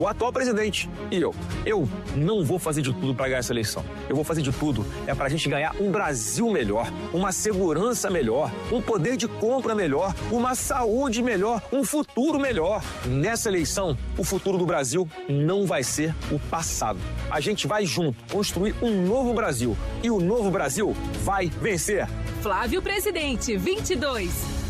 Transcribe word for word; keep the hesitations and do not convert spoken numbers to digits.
o atual presidente e eu. Eu não vou fazer de tudo para ganhar essa eleição. Eu vou fazer de tudo é para a gente ganhar um Brasil melhor, uma segurança melhor, um poder de compra melhor, uma saúde melhor, um futuro melhor. Nessa eleição, o futuro do Brasil não vai ser o passado. A gente vai junto construir um novo Brasil e o novo Brasil vai vencer. Flávio Presidente, vinte e dois.